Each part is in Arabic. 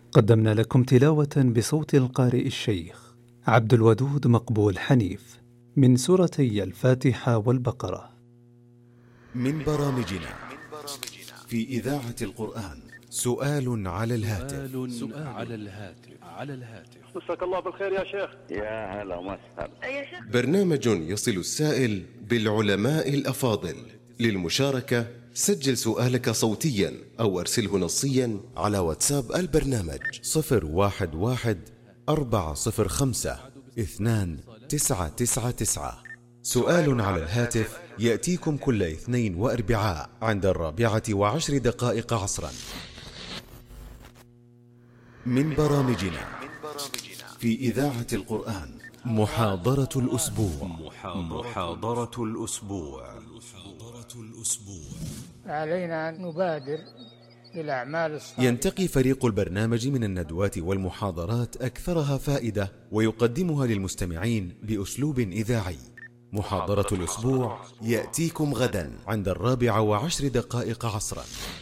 قدمنا لكم تلاوة بصوت القارئ الشيخ عبد الودود مقبول حنيف من سورتي الفاتحة والبقرة. من برامجنا في إذاعة القرآن سؤال على الهاتف. مساك الله بالخير يا شيخ. يا هلا وسهلا. برنامج يصل السائل بالعلماء الأفاضل. للمشاركة سجل سؤالك صوتيا أو أرسله نصيا على واتساب البرنامج 011-405-2999. سؤال على الهاتف يأتيكم كل اثنين وأربعاء عند 4:10 عصرا. من برامجنا في إذاعة القرآن محاضرة الأسبوع. علينا أن نبادر بالأعمال الصالحة. ينتقي فريق البرنامج من الندوات والمحاضرات أكثرها فائدة ويقدمها للمستمعين بأسلوب إذاعي. محاضرة الأسبوع يأتيكم غدا عند 4:10 عصرا.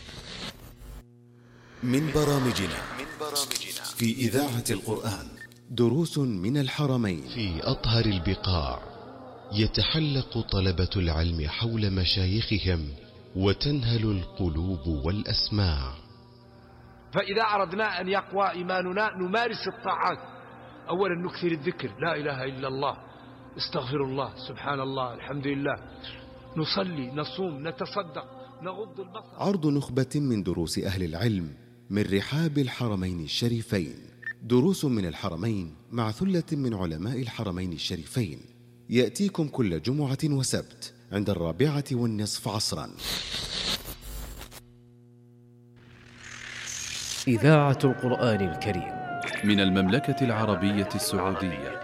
من برامجنا في إذاعة القرآن دروس من الحرمين. في أطهر البقاع يتحلق طلبة العلم حول مشايخهم وتنهل القلوب والأسماع. فإذا أردنا أن يقوى إيماننا نمارس الطاعات. أولا نكثر الذكر، لا إله إلا الله، استغفر الله، سبحان الله، الحمد لله، نصلي، نصوم، نتصدق، نغض البصر. عرض نخبة من دروس أهل العلم من رحاب الحرمين الشريفين. دروس من الحرمين مع ثلة من علماء الحرمين الشريفين يأتيكم كل جمعة وسبت عند 4:20 عصرا. إذاعة القرآن الكريم من المملكة العربية السعودية.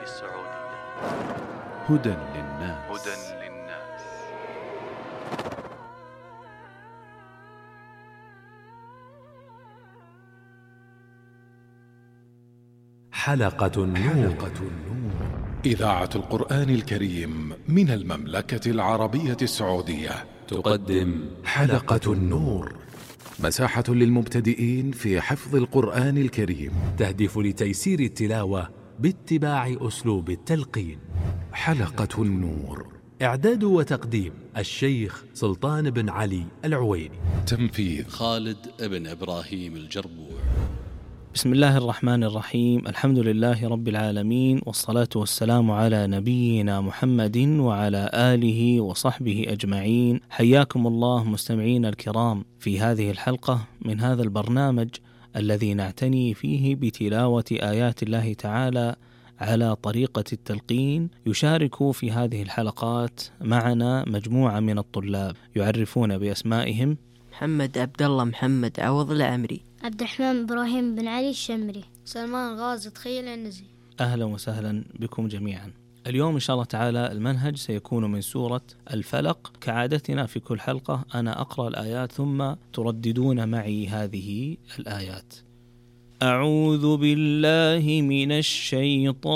هدى للناس. حلقة النور. إذاعة القرآن الكريم من المملكة العربية السعودية تقدم حلقة النور، مساحة للمبتدئين في حفظ القرآن الكريم، تهدف لتيسير التلاوة باتباع أسلوب التلقين. حلقة النور، إعداد وتقديم الشيخ سلطان بن علي العويني، تنفيذ خالد بن إبراهيم الجربوع. بسم الله الرحمن الرحيم. الحمد لله رب العالمين، والصلاة والسلام على نبينا محمد وعلى آله وصحبه أجمعين. حياكم الله مستمعين الكرام في هذه الحلقة من هذا البرنامج الذي نعتني فيه بتلاوة آيات الله تعالى على طريقة التلقين. يشارك في هذه الحلقات معنا مجموعة من الطلاب يعرفون بأسمائهم: محمد عبد الله محمد عوض العمري، عبد الرحمن إبراهيم بن علي الشمري، سلمان غازي تخيل النزي. أهلا وسهلا بكم جميعا. اليوم إن شاء الله تعالى المنهج سيكون من سورة الفلق. كعادتنا في كل حلقة أنا أقرأ الآيات ثم ترددون معي هذه الآيات. أعوذ بالله من الشيطان